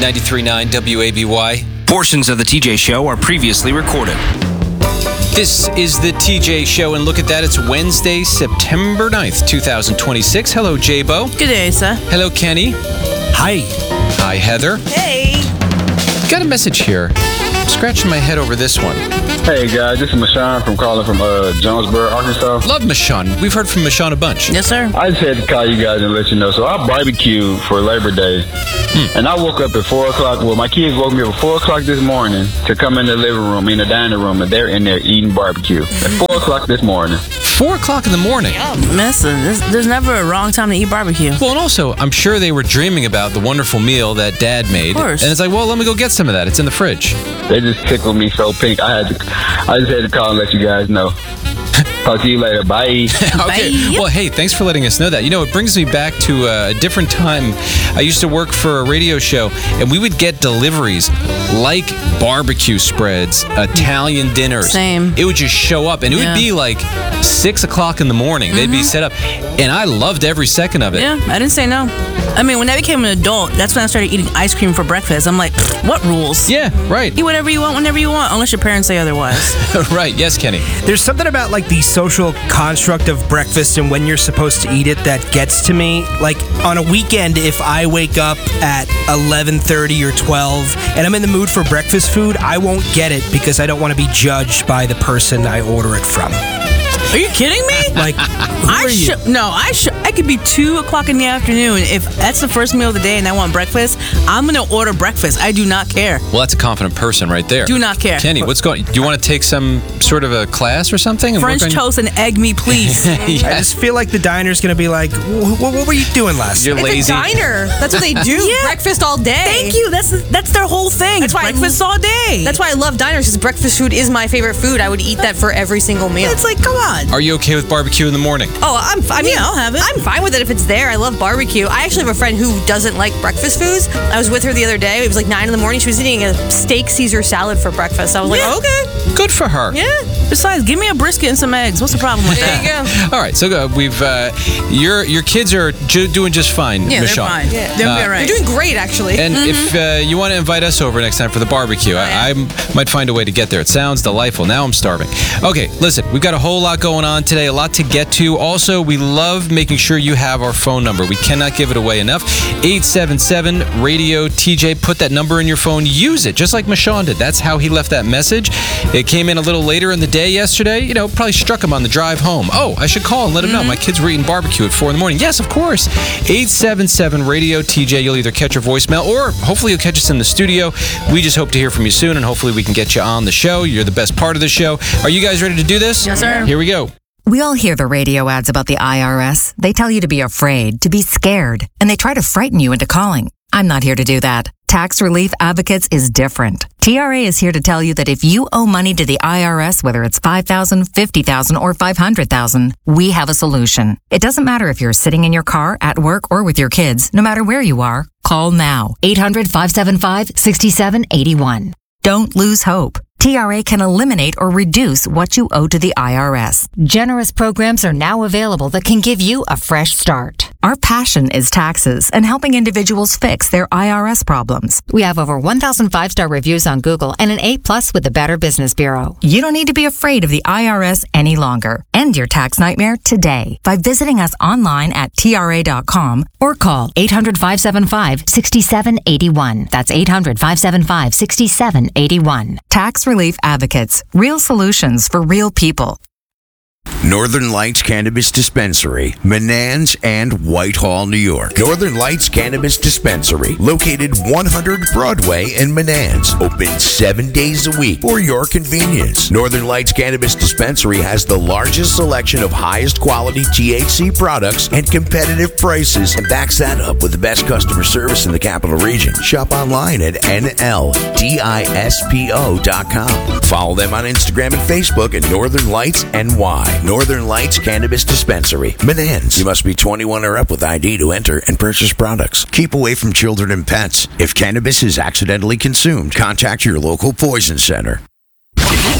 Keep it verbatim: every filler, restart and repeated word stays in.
ninety-three point nine W A B Y. Portions of the T J Show are previously recorded. This is the T J Show, and look at that. It's Wednesday, September ninth, twenty twenty-six. Hello, J-Bo. Good day, sir. Hello, Kenny. Hi. Hi, Heather. Hey. Got a message here. I'm scratching my head over this one. Hey guys, this is Mashawn from calling from uh, Jonesboro, Arkansas. Love Mashawn. We've heard from Mashawn a bunch. Yes, sir. I just had to call you guys and let you know. So I barbecued for Labor Day, hmm. and I woke up at four o'clock. Well, my kids woke me up at four o'clock this morning to come in the living room, in the dining room, and they're in there eating barbecue at four o'clock this morning. Four o'clock in the morning. Listen, there's, there's never a wrong time to eat barbecue. Well, and also, I'm sure they were dreaming about the wonderful meal that Dad made. Of course. And it's like, well, let me go get some of that. It's in the fridge. They just tickled me so pink. I had to, I just had to call and let you guys know. Talk to you later. Bye. Okay. Bye. Well, hey, thanks for letting us know that. You know, it brings me back to a different time. I used to work for a radio show, and we would get deliveries like barbecue spreads, Italian dinners. Same. It would just show up, and it Yeah. would be like six o'clock in the morning. Mm-hmm. They'd be set up, and I loved every second of it. Yeah, I didn't say no. I mean, when I became an adult, that's when I started eating ice cream for breakfast. I'm like, what rules? Yeah, right. Eat whatever you want, whenever you want, unless your parents say otherwise. Right. Yes, Kenny. There's something about like the social construct of breakfast and when you're supposed to eat it that gets to me. Like on a weekend, if I wake up at eleven thirty or twelve and I'm in the mood for breakfast food, I won't get it because I don't want to be judged by the person I order it from. Are you kidding me? Like, who I are you? should no. I should. I could be two o'clock in the afternoon. If that's the first meal of the day and I want breakfast, I'm gonna order breakfast. I do not care. Well, that's a confident person right there. Do not care. Kenny, what's going? Do you want to take some sort of a class or something? And French work on toast and egg me, please. I Yes. just feel like the diner's going to be like, "Wh- wh- what were you doing last You're night?" lazy. It's a diner. That's what they do. Yeah. Breakfast all day. Thank you. That's that's their whole thing. That's why I breakfast lo- all day. That's why I love diners, because breakfast food is my favorite food. I would eat that for every single meal. It's like, come on. Are you okay with barbecue in the morning? Oh, I'm. f- I mean, Yeah, I'll have it. I'm fine with it if it's there. I love barbecue. I actually have a friend who doesn't like breakfast foods. I was with her the other day. It was like nine in the morning. She was eating a steak Caesar salad for breakfast. I was Yeah. like, okay, Good for her. yeah, Besides, give me a brisket and some eggs. What's the problem with there that? you go. All right, so uh, we've uh, your your kids are ju- doing just fine, Yeah, they're Michelle. fine. Yeah. They're Uh, all right. You're doing great, actually. And if uh, you want to invite us over next time for the barbecue, I, I might find a way to get there. It sounds delightful. Now I'm starving. Okay, listen, we've got a whole lot going on today, a lot to get to. Also, we love making sure you have our phone number. We cannot give it away enough. eight seven seven radio T J. Put that number in your phone. Use it, just like Mashawn did. That's how he left that message. It came in a little later in the day yesterday. You know, probably struck him on the drive home. Oh, I should call and let him know. My kids were eating barbecue at four in the morning. Yes, of course. eight seven seven radio T J. You'll either catch your voicemail or hopefully you'll catch us in the studio. We just hope to hear from you soon, and hopefully we can get you on the show. You're the best part of the show. Are you guys ready to do this? Yes, sir. Here we go. We all hear the radio ads about the I R S. They tell you to be afraid, to be scared, and they try to frighten you into calling. I'm not here to do that. Tax Relief Advocates is different. T R A is here to tell you that if you owe money to the I R S, whether it's five thousand dollars, fifty thousand dollars, or five hundred thousand dollars, we have a solution. It doesn't matter if you're sitting in your car, at work, or with your kids. No matter where you are, call now. eight hundred, five seven five, six seven eight one. Don't lose hope. T R A can eliminate or reduce what you owe to the I R S. Generous programs are now available that can give you a fresh start. Our passion is taxes and helping individuals fix their I R S problems. We have over one thousand five-star reviews on Google and an A plus with the Better Business Bureau. You don't need to be afraid of the I R S any longer. End your tax nightmare today by visiting us online at T R A dot com or call eight hundred, five seven five, six seven eight one. That's eight hundred, five seven five, six seven eight one. Tax Relief Advocates. Real solutions for real people. Northern Lights Cannabis Dispensary, Menands and Whitehall, New York. Northern Lights Cannabis Dispensary, located one hundred Broadway in Menands. Open seven days a week for your convenience. Northern Lights Cannabis Dispensary has the largest selection of highest quality T H C products and competitive prices, and backs that up with the best customer service in the capital region. Shop online at N L dispo dot com. Follow them on Instagram and Facebook at Northern Lights N Y. Northern Lights Cannabis Dispensary, Menands. You must be twenty-one or up with I D to enter and purchase products. Keep away from children and pets. If cannabis is accidentally consumed, contact your local poison center.